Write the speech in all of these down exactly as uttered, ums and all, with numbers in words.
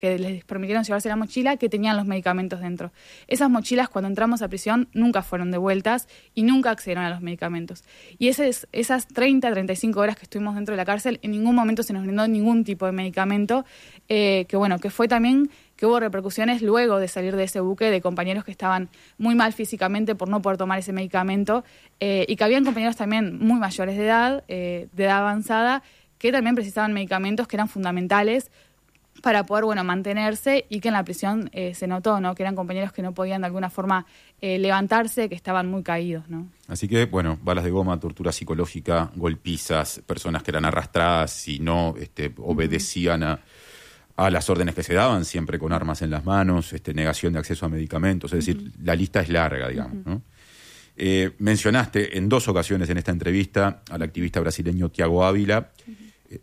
que les permitieron llevarse la mochila, que tenían los medicamentos dentro. Esas mochilas, cuando entramos a prisión, nunca fueron devueltas y nunca accedieron a los medicamentos. Y esas, esas treinta, treinta y cinco horas que estuvimos dentro de la cárcel, en ningún momento se nos brindó ningún tipo de medicamento, eh, que bueno, que fue también que hubo repercusiones luego de salir de ese buque de compañeros que estaban muy mal físicamente por no poder tomar ese medicamento, eh, y que habían compañeros también muy mayores de edad, eh, de edad avanzada, que también precisaban medicamentos que eran fundamentales para poder, bueno, mantenerse, y que en la prisión eh, se notó, ¿no?, que eran compañeros que no podían de alguna forma eh, levantarse, que estaban muy caídos, ¿no? Así que, bueno, balas de goma, tortura psicológica, golpizas, personas que eran arrastradas y no este, obedecían a, a las órdenes que se daban, siempre con armas en las manos, este, negación de acceso a medicamentos, es decir, uh-huh. la lista es larga, digamos, uh-huh. ¿no? Eh, mencionaste en dos ocasiones en esta entrevista al activista brasileño Tiago Ávila. Uh-huh.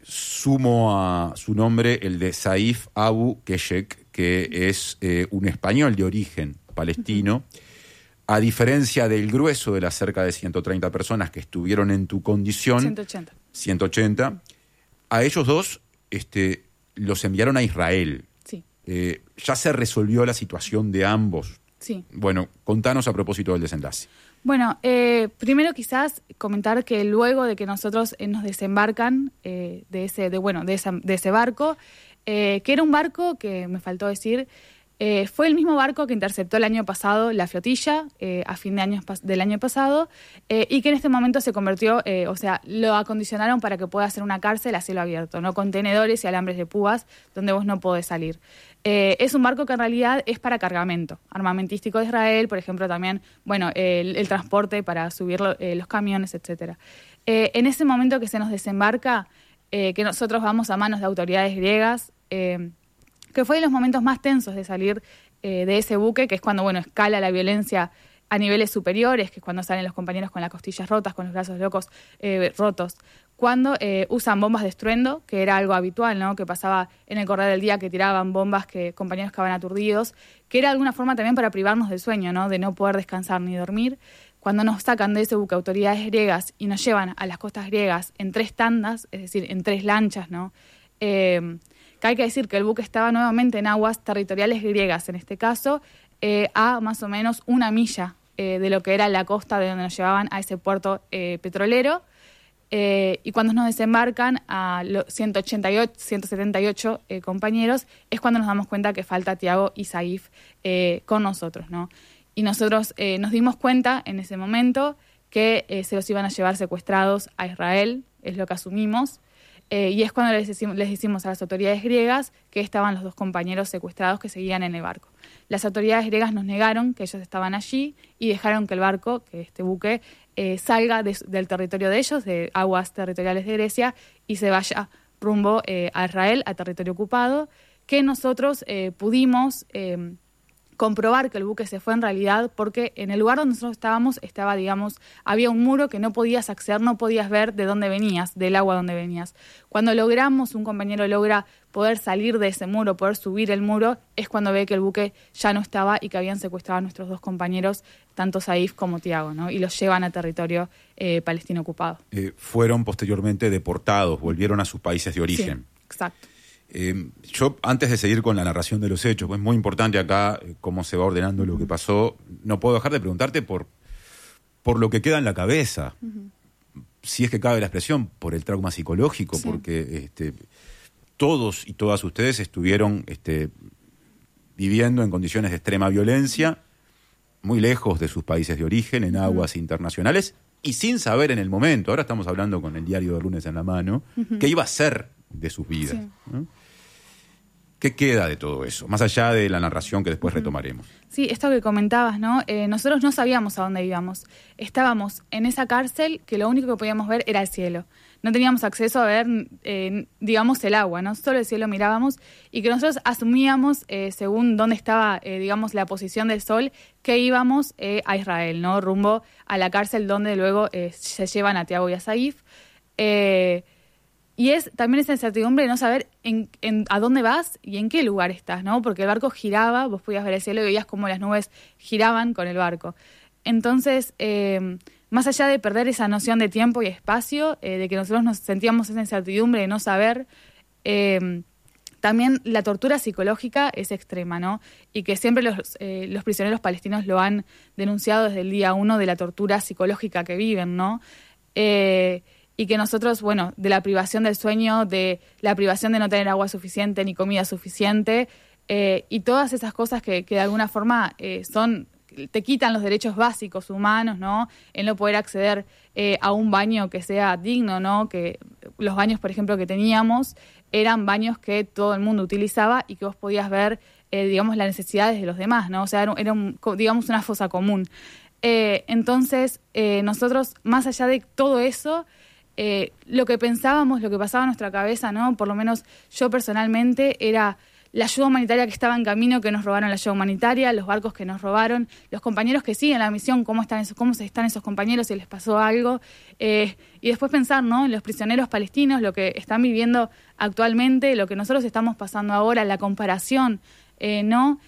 Sumo a su nombre el de Saif Abu Keshek, que es eh, un español de origen palestino. Uh-huh. A diferencia del grueso de las cerca de ciento treinta personas que estuvieron en tu condición, ciento ochenta. ciento ochenta, a ellos dos este, los enviaron a Israel. Sí. Eh, ¿Ya se resolvió la situación de ambos? Sí. Bueno, contanos a propósito del desenlace. Bueno, eh, primero quizás comentar que luego de que nosotros eh, nos desembarcan eh, de ese, de, bueno, de, esa, de ese barco, eh, que era un barco que me faltó decir, eh, fue el mismo barco que interceptó el año pasado la flotilla, eh, a fin de año, del año pasado, eh, y que en este momento se convirtió, eh, o sea, lo acondicionaron para que pueda ser una cárcel a cielo abierto, no contenedores y alambres de púas donde vos no podés salir. Eh, es un barco que en realidad es para cargamento armamentístico de Israel, por ejemplo, también, bueno, el, el transporte para subir lo, eh, los camiones, etcétera. Eh, en ese momento que se nos desembarca, eh, que nosotros vamos a manos de autoridades griegas, eh, que fue de los momentos más tensos de salir eh, de ese buque, que es cuando, bueno, escala la violencia a niveles superiores, que es cuando salen los compañeros con las costillas rotas, con los brazos locos eh, rotos, cuando eh, usan bombas de estruendo, que era algo habitual, ¿no?, que pasaba en el correr del día, que tiraban bombas, que compañeros quedaban aturdidos, que era de alguna forma también para privarnos del sueño, ¿no?, de no poder descansar ni dormir. Cuando nos sacan de ese buque autoridades griegas y nos llevan a las costas griegas en tres tandas, es decir, en tres lanchas, ¿no?, eh, que hay que decir que el buque estaba nuevamente en aguas territoriales griegas, en este caso, eh, a más o menos una milla eh, de lo que era la costa de donde nos llevaban a ese puerto eh, petrolero. Eh, y cuando nos desembarcan a los ciento ochenta y ocho, ciento setenta y ocho eh, compañeros, es cuando nos damos cuenta que falta Tiago y Saif eh, con nosotros, ¿no? Y nosotros eh, nos dimos cuenta en ese momento que eh, se los iban a llevar secuestrados a Israel, es lo que asumimos. Eh, y es cuando les decimos, les decimos a las autoridades griegas que estaban los dos compañeros secuestrados que seguían en el barco. Las autoridades griegas nos negaron que ellos estaban allí y dejaron que el barco, que este buque, eh, salga de, del territorio de ellos, de aguas territoriales de Grecia, y se vaya rumbo eh, a Israel, a territorio ocupado, que nosotros eh, pudimos eh, comprobar que el buque se fue en realidad porque en el lugar donde nosotros estábamos estaba, digamos, había un muro que no podías acceder, no podías ver de dónde venías, del agua donde venías. Cuando logramos, un compañero logra poder salir de ese muro, poder subir el muro, es cuando ve que el buque ya no estaba y que habían secuestrado a nuestros dos compañeros, tanto Saif como Tiago, ¿no? Y los llevan a territorio eh, palestino ocupado. Eh, fueron posteriormente deportados, volvieron a sus países de origen. Sí, exacto. Eh, yo, antes de seguir con la narración de los hechos, pues es muy importante acá eh, cómo se va ordenando lo que pasó, no puedo dejar de preguntarte por, por lo que queda en la cabeza, uh-huh. si es que cabe la expresión, por el trauma psicológico, sí. porque este, todos y todas ustedes estuvieron este, viviendo en condiciones de extrema violencia, muy lejos de sus países de origen, en aguas uh-huh. internacionales, y sin saber en el momento, ahora estamos hablando con el diario de lunes en la mano, uh-huh. qué iba a ser de sus vidas. Sí. ¿no? ¿Qué queda de todo eso? Más allá de la narración que después uh-huh. retomaremos. Sí, esto que comentabas, ¿no? Eh, nosotros no sabíamos a dónde íbamos. Estábamos en esa cárcel que lo único que podíamos ver era el cielo. No teníamos acceso a ver, eh, digamos, el agua, ¿no? Solo el cielo mirábamos y que nosotros asumíamos, eh, según dónde estaba, eh, digamos, la posición del sol, que íbamos eh, a Israel, ¿no? Rumbo a la cárcel donde luego eh, se llevan a Tiago y a Saif. Eh, Y es también esa incertidumbre de no saber en, en, a dónde vas y en qué lugar estás, ¿no? Porque el barco giraba, vos podías ver el cielo y veías cómo las nubes giraban con el barco. Entonces, eh, más allá de perder esa noción de tiempo y espacio, eh, de que nosotros nos sentíamos esa incertidumbre de no saber, eh, también la tortura psicológica es extrema, ¿no? Y que siempre los, eh, los prisioneros palestinos lo han denunciado desde el día uno de la tortura psicológica que viven, ¿no? Eh, y que nosotros, bueno, de la privación del sueño, de la privación de no tener agua suficiente ni comida suficiente, eh, y todas esas cosas que, que de alguna forma eh, son... te quitan los derechos básicos humanos, ¿no? El no poder acceder eh, a un baño que sea digno, ¿no? Que los baños, por ejemplo, que teníamos eran baños que todo el mundo utilizaba y que vos podías ver, eh, digamos, las necesidades de los demás, ¿no? O sea, era, era un, digamos, una fosa común. Eh, entonces, eh, nosotros, más allá de todo eso, eh, lo que pensábamos, lo que pasaba en nuestra cabeza, ¿no? Por lo menos yo personalmente, era... la ayuda humanitaria que estaba en camino, que nos robaron la ayuda humanitaria, los barcos que nos robaron, los compañeros que siguen la misión, cómo están esos, cómo están esos compañeros, si les pasó algo, eh, y después pensar, ¿no?, en los prisioneros palestinos, lo que están viviendo actualmente, lo que nosotros estamos pasando ahora, la comparación, eh, ¿no?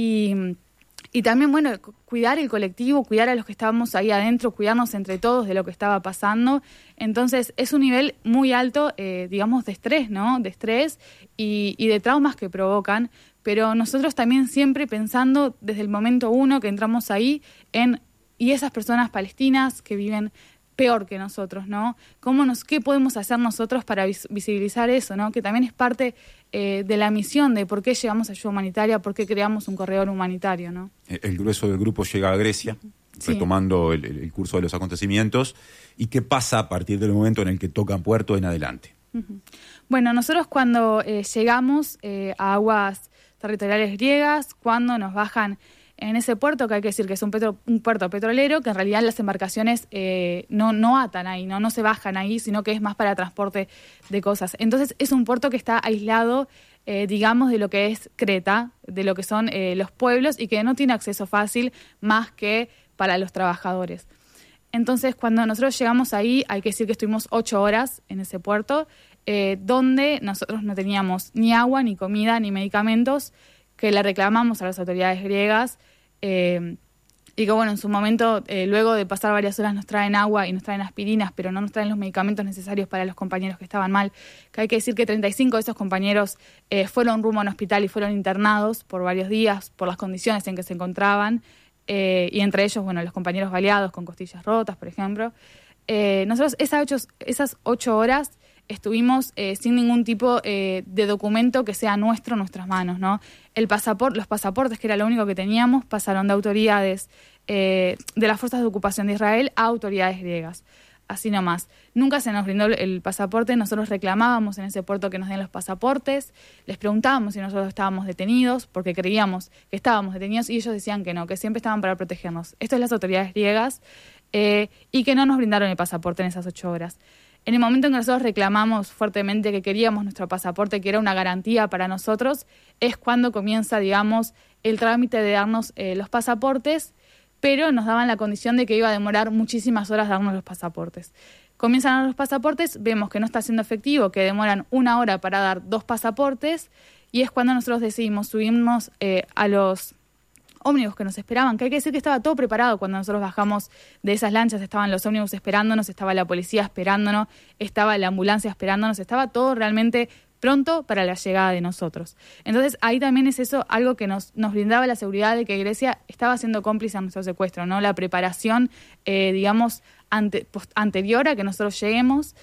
Y, y también, bueno, cuidar el colectivo, cuidar a los que estábamos ahí adentro, cuidarnos entre todos de lo que estaba pasando. Entonces, es un nivel muy alto, eh, digamos, de estrés, ¿no? De estrés y, y de traumas que provocan, pero nosotros también siempre pensando desde el momento uno que entramos ahí en, y esas personas palestinas que viven peor que nosotros, ¿no? ¿Cómo nos, qué podemos hacer nosotros para vis- visibilizar eso, ¿no? Que también es parte eh, de la misión de por qué llevamos ayuda humanitaria, por qué creamos un corredor humanitario, ¿no? El grueso del grupo llega a Grecia, sí, retomando el, el curso de los acontecimientos. ¿Y qué pasa a partir del momento en el que tocan puerto en adelante? Uh-huh. Bueno, nosotros cuando eh, llegamos eh, a aguas territoriales griegas, cuando nos bajan en ese puerto, que hay que decir que es un, petro, un puerto petrolero, que en realidad las embarcaciones eh, no, no atan ahí, ¿no? no se bajan ahí, sino que es más para transporte de cosas. Entonces es un puerto que está aislado, eh, digamos, de lo que es Creta, de lo que son eh, los pueblos, y que no tiene acceso fácil más que para los trabajadores. Entonces, cuando nosotros llegamos ahí, hay que decir que estuvimos ocho horas en ese puerto, eh, donde nosotros no teníamos ni agua, ni comida, ni medicamentos, que le reclamamos a las autoridades griegas, eh, y que, bueno, en su momento, eh, luego de pasar varias horas, nos traen agua y nos traen aspirinas, pero no nos traen los medicamentos necesarios para los compañeros que estaban mal. Que hay que decir que treinta y cinco de esos compañeros eh, fueron rumbo a un hospital y fueron internados por varios días por las condiciones en que se encontraban, eh, y entre ellos, bueno, los compañeros baleados con costillas rotas, por ejemplo. Eh, nosotros esas ocho, esas ocho horas estuvimos eh, sin ningún tipo eh, de documento que sea nuestro en nuestras manos, ¿no? El pasaporte, los pasaportes, que era lo único que teníamos, pasaron de autoridades eh, de las fuerzas de ocupación de Israel a autoridades griegas. Así nomás. Nunca se nos brindó el pasaporte, nosotros reclamábamos en ese puerto que nos den los pasaportes, les preguntábamos si nosotros estábamos detenidos, porque creíamos que estábamos detenidos, y ellos decían que no, que siempre estaban para protegernos. Esto es las autoridades griegas, eh, y que no nos brindaron el pasaporte en esas ocho horas. En el momento en que nosotros reclamamos fuertemente que queríamos nuestro pasaporte, que era una garantía para nosotros, es cuando comienza, digamos, el trámite de darnos eh, los pasaportes, pero nos daban la condición de que iba a demorar muchísimas horas darnos los pasaportes. Comienzan a dar los pasaportes, vemos que no está siendo efectivo, que demoran una hora para dar dos pasaportes, y es cuando nosotros decidimos subirnos eh, a los ómnibus que nos esperaban, que hay que decir que estaba todo preparado cuando nosotros bajamos de esas lanchas, estaban los ómnibus esperándonos, estaba la policía esperándonos, estaba la ambulancia esperándonos, estaba todo realmente pronto para la llegada de nosotros. Entonces ahí también es eso algo que nos, nos brindaba la seguridad de que Grecia estaba siendo cómplice a nuestro secuestro, ¿no? La preparación, eh, digamos, ante, post, anterior a que nosotros lleguemos.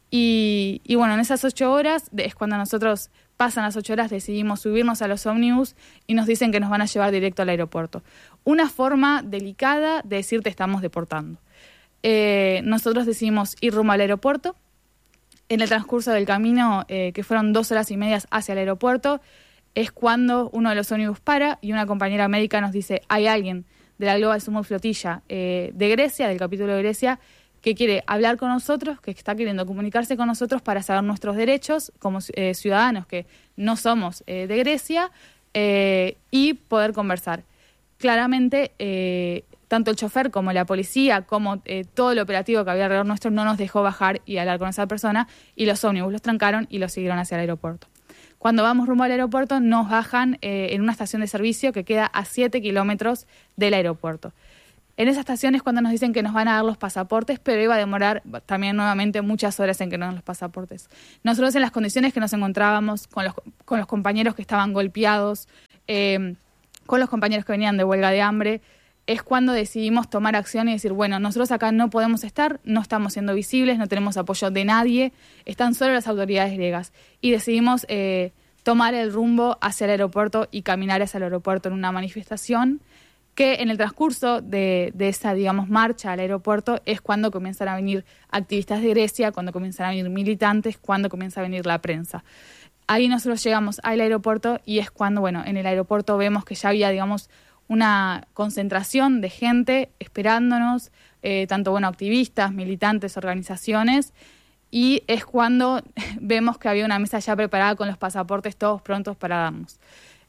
Y, y bueno, en esas ocho horas es cuando nosotros pasan las ocho horas, decidimos subirnos a los ómnibus y nos dicen que nos van a llevar directo al aeropuerto. Una forma delicada de decir te estamos deportando. Eh, nosotros decidimos ir rumbo al aeropuerto. En el transcurso del camino, eh, que fueron dos horas y medias hacia el aeropuerto, es cuando uno de los ómnibus para y una compañera médica nos dice: hay alguien de la Global Summit Flotilla eh, de Grecia, del capítulo de Grecia, que quiere hablar con nosotros, que está queriendo comunicarse con nosotros para saber nuestros derechos como eh, ciudadanos que no somos eh, de Grecia, eh, y poder conversar. Claramente, eh, tanto el chofer como la policía, como eh, todo el operativo que había alrededor nuestro, no nos dejó bajar y hablar con esa persona, y los ómnibus los trancaron y los siguieron hacia el aeropuerto. Cuando vamos rumbo al aeropuerto, nos bajan eh, en una estación de servicio que queda a siete kilómetros del aeropuerto. En esa estación es cuando nos dicen que nos van a dar los pasaportes, pero iba a demorar también nuevamente muchas horas en que nos den los pasaportes. Nosotros en las condiciones que nos encontrábamos, con los, con los compañeros que estaban golpeados, eh, con los compañeros que venían de huelga de hambre, es cuando decidimos tomar acción y decir, bueno, nosotros acá no podemos estar, no estamos siendo visibles, no tenemos apoyo de nadie, están solo las autoridades griegas. Y decidimos eh, tomar el rumbo hacia el aeropuerto y caminar hacia el aeropuerto en una manifestación que en el transcurso de, de esa, digamos, marcha al aeropuerto es cuando comienzan a venir activistas de Grecia, cuando comienzan a venir militantes, cuando comienza a venir la prensa. Ahí nosotros llegamos al aeropuerto y es cuando, bueno, en el aeropuerto vemos que ya había, digamos, una concentración de gente esperándonos, eh, tanto, bueno, activistas, militantes, organizaciones, y es cuando vemos que había una mesa ya preparada con los pasaportes todos prontos para darnos.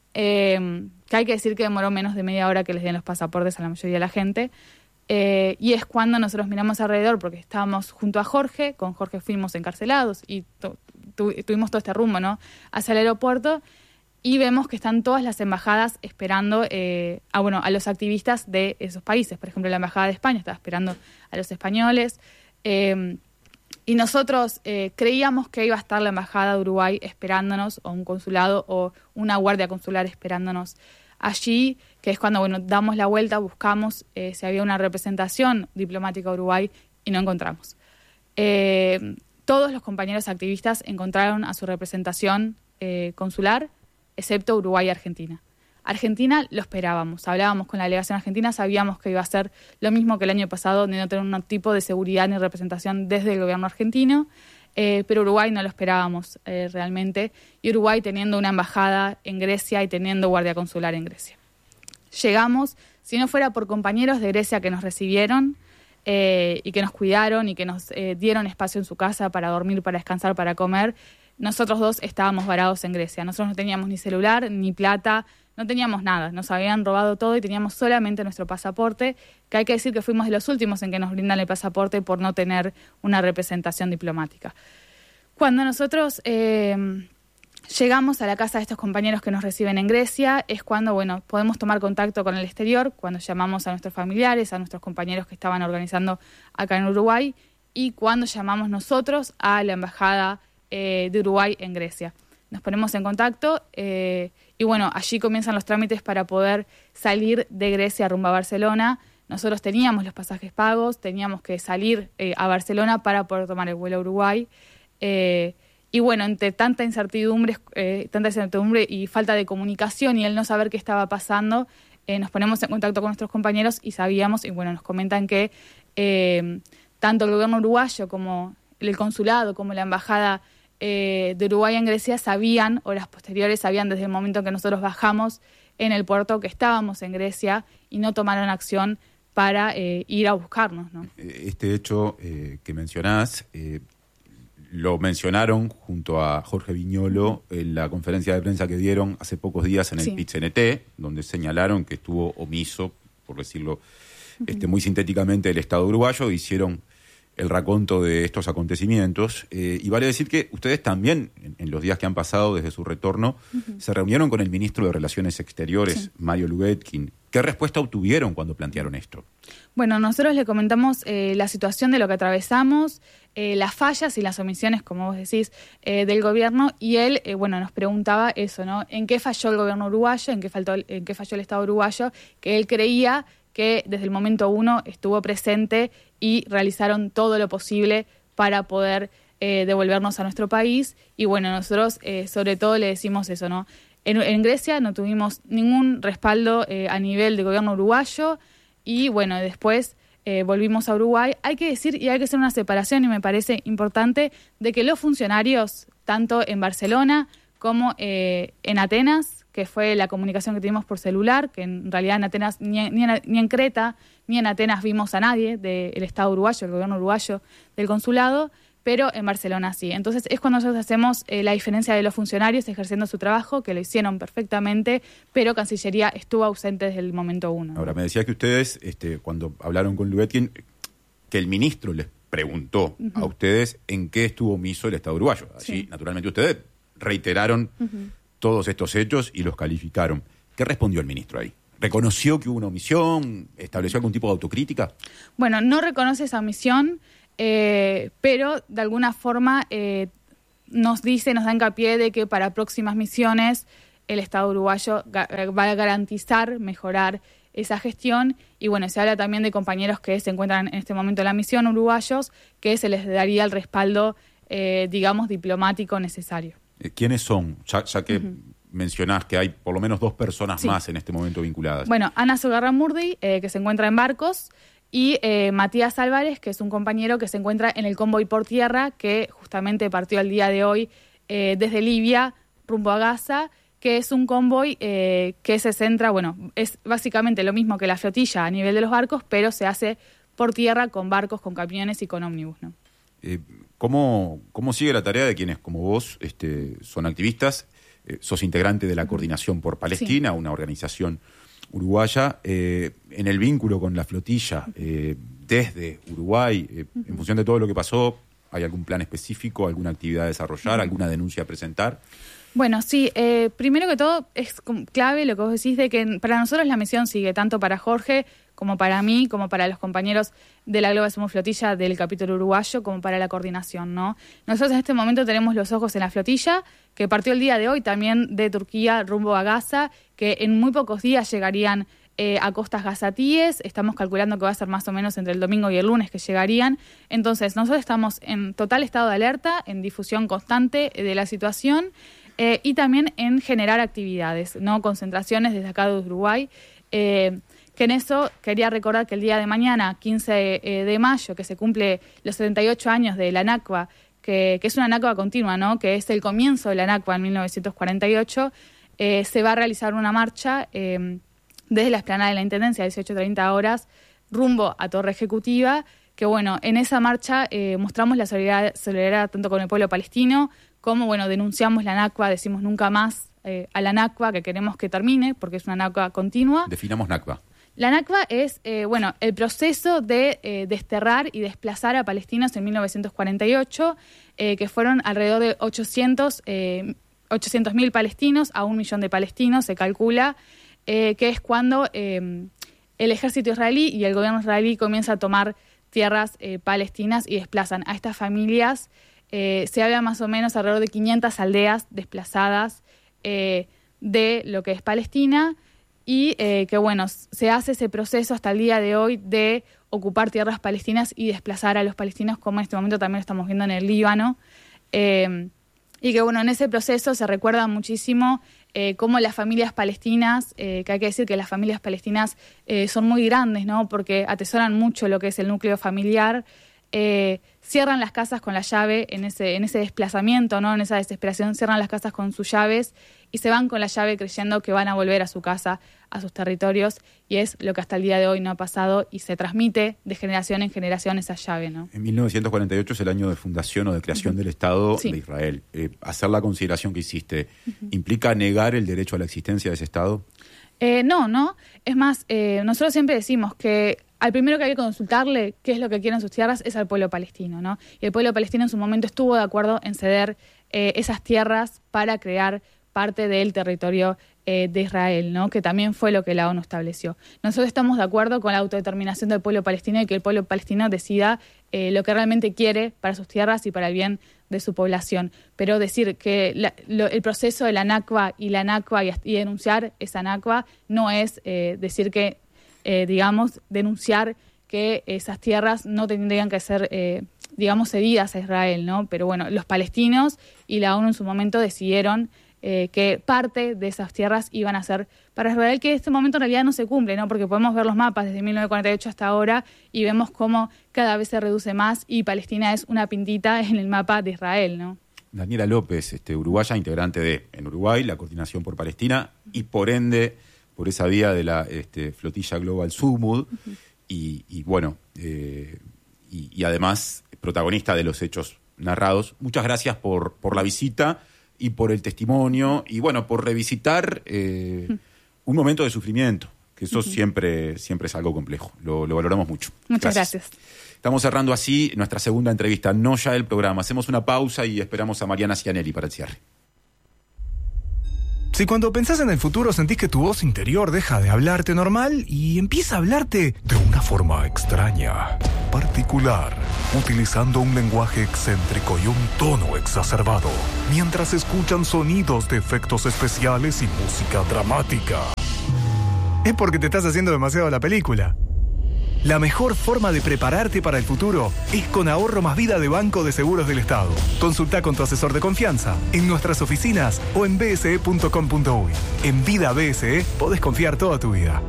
Eh, que hay que decir que demoró menos de media hora que les den los pasaportes a la mayoría de la gente, eh, y es cuando nosotros miramos alrededor, porque estábamos junto a Jorge, con Jorge fuimos encarcelados y tu, tu, tuvimos todo este rumbo, ¿no?, hacia el aeropuerto, y vemos que están todas las embajadas esperando eh, a, bueno, a los activistas de esos países. Por ejemplo, la Embajada de España estaba esperando a los españoles. Eh, y nosotros eh, creíamos que iba a estar la Embajada de Uruguay esperándonos, o un consulado o una guardia consular esperándonos allí, que es cuando, bueno, damos la vuelta, buscamos eh, si había una representación diplomática de Uruguay y no encontramos. Eh, todos los compañeros activistas encontraron a su representación eh, consular, excepto Uruguay y Argentina. Argentina lo esperábamos, hablábamos con la delegación argentina, sabíamos que iba a ser lo mismo que el año pasado, de no tener un tipo de seguridad ni representación desde el gobierno argentino, eh, pero Uruguay no lo esperábamos eh, realmente, y Uruguay teniendo una embajada en Grecia y teniendo guardia consular en Grecia. Llegamos, si no fuera por compañeros de Grecia que nos recibieron eh, y que nos cuidaron y que nos eh, dieron espacio en su casa para dormir, para descansar, para comer, nosotros dos estábamos varados en Grecia. Nosotros no teníamos ni celular, ni plata, no teníamos nada. Nos habían robado todo y teníamos solamente nuestro pasaporte, que hay que decir que fuimos de los últimos en que nos brindan el pasaporte por no tener una representación diplomática. Cuando nosotros eh, llegamos a la casa de estos compañeros que nos reciben en Grecia, es cuando, bueno, podemos tomar contacto con el exterior, cuando llamamos a nuestros familiares, a nuestros compañeros que estaban organizando acá en Uruguay, y cuando llamamos nosotros a la embajada Eh, de Uruguay en Grecia. Nos ponemos en contacto eh, y bueno, allí comienzan los trámites para poder salir de Grecia rumbo a Barcelona. Nosotros teníamos los pasajes pagos, teníamos que salir eh, a Barcelona para poder tomar el vuelo a Uruguay. Eh, y bueno, entre tanta incertidumbre, eh, tanta incertidumbre y falta de comunicación y el no saber qué estaba pasando, eh, nos ponemos en contacto con nuestros compañeros y sabíamos, y bueno, nos comentan que eh, tanto el gobierno uruguayo como el consulado, como la embajada Eh, de Uruguay en Grecia sabían, horas posteriores, sabían desde el momento en que nosotros bajamos en el puerto que estábamos en Grecia y no tomaron acción para eh, ir a buscarnos, ¿no? Este hecho eh, que mencionás, eh, lo mencionaron junto a Jorge Viñolo en la conferencia de prensa que dieron hace pocos días en el Sí. Pit-C N-T, donde señalaron que estuvo omiso, por decirlo uh-huh. este, muy sintéticamente, el Estado uruguayo. Hicieron el raconto de estos acontecimientos, eh, y vale decir que ustedes también, en, en los días que han pasado desde su retorno, uh-huh. se reunieron con el ministro de Relaciones Exteriores, sí. Mario Lubetkin. ¿Qué respuesta obtuvieron cuando plantearon esto? Bueno, nosotros le comentamos eh, la situación de lo que atravesamos, eh, las fallas y las omisiones, como vos decís, eh, del gobierno, y él, eh, bueno, nos preguntaba eso, ¿no? ¿En qué falló el gobierno uruguayo? ¿En qué, faltó, en qué falló el Estado uruguayo? Que él creía que desde el momento uno estuvo presente y realizaron todo lo posible para poder eh, devolvernos a nuestro país. Y bueno, nosotros eh, sobre todo le decimos eso, ¿no? En, en Grecia no tuvimos ningún respaldo eh, a nivel del gobierno uruguayo y bueno, después eh, volvimos a Uruguay. Hay que decir y hay que hacer una separación, y me parece importante, de que los funcionarios, tanto en Barcelona como eh, en Atenas, que fue la comunicación que tuvimos por celular, que en realidad en Atenas, ni, ni, en, ni en Creta, ni en Atenas vimos a nadie del Estado uruguayo, el gobierno uruguayo, del consulado, pero en Barcelona sí. Entonces es cuando nosotros hacemos eh, la diferencia de los funcionarios ejerciendo su trabajo, que lo hicieron perfectamente, pero Cancillería estuvo ausente desde el momento uno. Ahora, me decía que ustedes, este, cuando hablaron con Lubetkin, que el ministro les preguntó uh-huh. a ustedes en qué estuvo omiso el Estado uruguayo. Allí, sí. naturalmente, ustedes reiteraron uh-huh. todos estos hechos y los calificaron. ¿Qué respondió el ministro ahí? ¿Reconoció que hubo una omisión? ¿Estableció algún tipo de autocrítica? Bueno, no reconoce esa omisión, eh, pero de alguna forma eh, nos dice, nos da hincapié de que para próximas misiones el Estado uruguayo ga- va a garantizar, mejorar esa gestión. Y bueno, se habla también de compañeros que se encuentran en este momento en la misión, uruguayos, que se les daría el respaldo, eh, digamos, diplomático necesario. ¿Quiénes son? Ya, ya que Uh-huh. mencionás que hay por lo menos dos personas Sí. más en este momento vinculadas. Bueno, Ana Sogarramurdi, eh, que se encuentra en barcos, y eh, Matías Álvarez, que es un compañero que se encuentra en el convoy por tierra, que justamente partió el día de hoy eh, desde Libia rumbo a Gaza, que es un convoy eh, que se centra, bueno, es básicamente lo mismo que la flotilla a nivel de los barcos, pero se hace por tierra con barcos, con camiones y con ómnibus, ¿no? Eh, ¿cómo, ¿Cómo sigue la tarea de quienes, como vos, este, son activistas? Eh, sos integrante de la Coordinación por Palestina, sí. Una organización uruguaya, eh, en el vínculo con la flotilla eh, desde Uruguay, eh, uh-huh. en función de todo lo que pasó, ¿hay algún plan específico, alguna actividad a desarrollar, uh-huh. alguna denuncia a presentar? Bueno, sí, eh, primero que todo es clave lo que vos decís de que para nosotros la misión sigue, tanto para Jorge como para mí, como para los compañeros de la Global Sumo Flotilla del capítulo uruguayo, como para la coordinación, ¿no? Nosotros en este momento tenemos los ojos en la flotilla, que partió el día de hoy también de Turquía rumbo a Gaza, que en muy pocos días llegarían eh, a costas gazatíes. Estamos calculando que va a ser más o menos entre el domingo y el lunes que llegarían. Entonces, nosotros estamos en total estado de alerta, en difusión constante de la situación, eh, y también en generar actividades, ¿no? Concentraciones desde acá de Uruguay, eh, que en eso quería recordar que el día de mañana, quince de mayo, que se cumple los setenta y ocho años de la Nakba, que, que es una Nakba continua, ¿no? Que es el comienzo de la Nakba en mil novecientos cuarenta y ocho, eh, se va a realizar una marcha eh, desde la explanada de la Intendencia a dieciocho treinta horas rumbo a Torre Ejecutiva, que bueno, en esa marcha eh, mostramos la solidaridad, solidaridad tanto con el pueblo palestino como, bueno, denunciamos la Nakba, decimos nunca más eh, a la Nakba, que queremos que termine, porque es una Nakba continua. Definamos Nakba. La Nakba es, eh, bueno, el proceso de eh, desterrar y desplazar a palestinos en mil novecientos cuarenta y ocho, eh, que fueron alrededor de ochocientos mil palestinos a un millón de palestinos, se calcula, eh, que es cuando eh, el ejército israelí y el gobierno israelí comienza a tomar tierras eh, palestinas y desplazan a estas familias. Eh, se habla más o menos alrededor de quinientas aldeas desplazadas eh, de lo que es Palestina, y eh, que bueno, se hace ese proceso hasta el día de hoy de ocupar tierras palestinas y desplazar a los palestinos, como en este momento también lo estamos viendo en el Líbano, eh, y que bueno, en ese proceso se recuerda muchísimo eh, cómo las familias palestinas, eh, que hay que decir que las familias palestinas eh, son muy grandes, ¿no? Porque atesoran mucho lo que es el núcleo familiar, eh, cierran las casas con la llave en ese, en ese desplazamiento, ¿no? En esa desesperación, cierran las casas con sus llaves y se van con la llave creyendo que van a volver a su casa, a sus territorios, y es lo que hasta el día de hoy no ha pasado y se transmite de generación en generación esa llave, ¿no? En mil novecientos cuarenta y ocho es el año de fundación o de creación uh-huh. del Estado sí. de Israel. Eh, hacer la consideración que hiciste, uh-huh. ¿implica negar el derecho a la existencia de ese Estado? Eh, no, no. Es más, eh, nosotros siempre decimos que al primero que hay que consultarle qué es lo que quieren sus tierras es al pueblo palestino, ¿no? Y el pueblo palestino en su momento estuvo de acuerdo en ceder eh, esas tierras para crear parte del territorio eh, de Israel, ¿no? Que también fue lo que la ONU estableció. Nosotros estamos de acuerdo con la autodeterminación del pueblo palestino y que el pueblo palestino decida eh, lo que realmente quiere para sus tierras y para el bien de su población. Pero decir que la, lo, el proceso de la Nakba y la Nakba y, y denunciar esa Nakba no es eh, decir que, eh, digamos, denunciar que esas tierras no tendrían que ser, eh, digamos, cedidas a Israel, ¿no? Pero bueno, los palestinos y la ONU en su momento decidieron Eh, que parte de esas tierras iban a ser para Israel, que en este momento en realidad no se cumple, ¿no? Porque podemos ver los mapas desde mil novecientos cuarenta y ocho hasta ahora y vemos cómo cada vez se reduce más y Palestina es una pintita en el mapa de Israel, ¿no? Daniela López, este, uruguaya, integrante de, en Uruguay, la Coordinación por Palestina, y por ende, por esa vía de la este, flotilla Global Sumud, uh-huh. y, y bueno, eh, y, y además protagonista de los hechos narrados. Muchas gracias por, por la visita y por el testimonio, y bueno, por revisitar eh, uh-huh. un momento de sufrimiento, que eso uh-huh. siempre, siempre es algo complejo. Lo, lo valoramos mucho. Muchas gracias. gracias. Estamos cerrando así nuestra segunda entrevista, no ya el programa. Hacemos una pausa y esperamos a Mariana Cianelli para el cierre. Si cuando pensás en el futuro sentís que tu voz interior deja de hablarte normal y empieza a hablarte de una forma extraña, particular, utilizando un lenguaje excéntrico y un tono exacerbado, mientras escuchan sonidos de efectos especiales y música dramática, es porque te estás haciendo demasiado la película. La mejor forma de prepararte para el futuro es con Ahorro Más Vida de Banco de Seguros del Estado. Consulta con tu asesor de confianza, en nuestras oficinas o en b s e punto com punto u y. En Vida B S E podés confiar toda tu vida.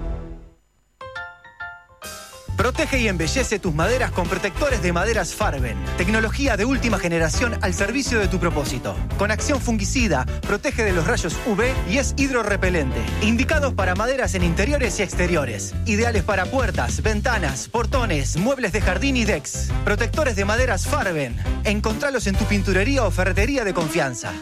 Protege y embellece tus maderas con protectores de maderas Farben. Tecnología de última generación al servicio de tu propósito. Con acción fungicida, protege de los rayos U V y es hidrorrepelente. Indicados para maderas en interiores y exteriores. Ideales para puertas, ventanas, portones, muebles de jardín y decks. Protectores de maderas Farben. Encontralos en tu pinturería o ferretería de confianza.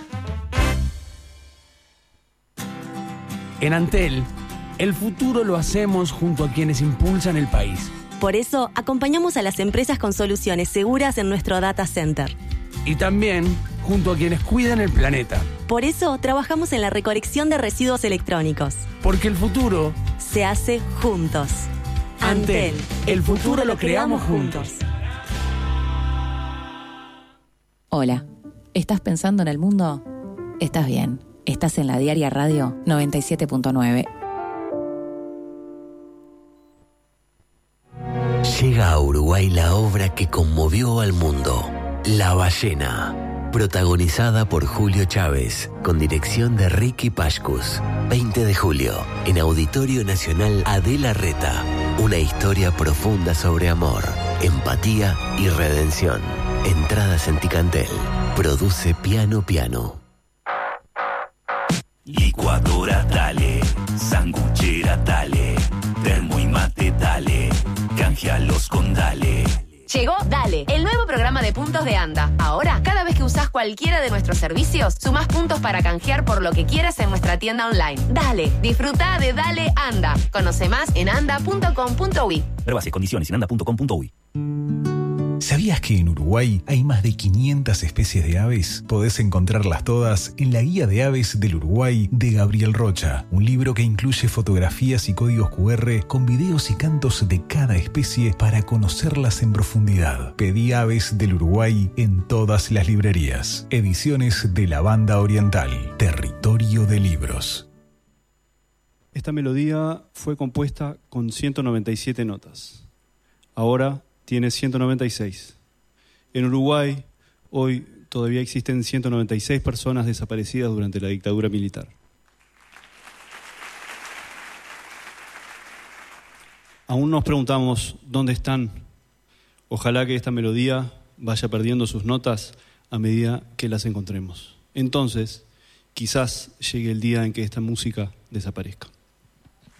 En Antel, el futuro lo hacemos junto a quienes impulsan el país. Por eso, acompañamos a las empresas con soluciones seguras en nuestro data center. Y también junto a quienes cuidan el planeta. Por eso, trabajamos en la recolección de residuos electrónicos. Porque el futuro se hace juntos. Antel, el futuro lo creamos juntos. Hola, ¿estás pensando en el mundo? Estás bien, estás en la Diaria Radio noventa y siete punto nueve. Llega a Uruguay la obra que conmovió al mundo, La Ballena, protagonizada por Julio Chávez, con dirección de Ricky Pashkus. veinte de julio, en Auditorio Nacional Adela Reta, una historia profunda sobre amor, empatía y redención. Entradas en Ticantel. Produce Piano Piano. Licuadora dale, sanguchera dale, termo y mate dale, canjealos con dale. Llegó Dale, el nuevo programa de puntos de ANDA. Ahora, cada vez que usás cualquiera de nuestros servicios, sumás puntos para canjear por lo que quieras en nuestra tienda online. Dale, disfruta de Dale ANDA. Conoce más en anda punto com punto u y. Ver bases, condiciones en anda punto com punto u y. ¿Sabías que en Uruguay hay más de quinientas especies de aves? Podés encontrarlas todas en la Guía de Aves del Uruguay de Gabriel Rocha, un libro que incluye fotografías y códigos cu erre con videos y cantos de cada especie para conocerlas en profundidad. Pedí Aves del Uruguay en todas las librerías. Ediciones de la Banda Oriental, Territorio de Libros. Esta melodía fue compuesta con ciento noventa y siete notas. Ahora tiene ciento noventa y seis. En Uruguay, hoy todavía existen ciento noventa y seis personas desaparecidas durante la dictadura militar. Aún nos preguntamos dónde están. Ojalá que esta melodía vaya perdiendo sus notas a medida que las encontremos. Entonces, quizás llegue el día en que esta música desaparezca.